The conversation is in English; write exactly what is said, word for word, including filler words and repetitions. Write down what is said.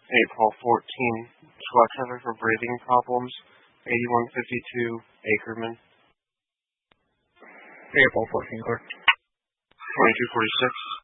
April fourteenth, Squad traffic for breathing problems, eighty-one fifty-two Ackerman. April fourteenth, clear. twenty-two forty-six.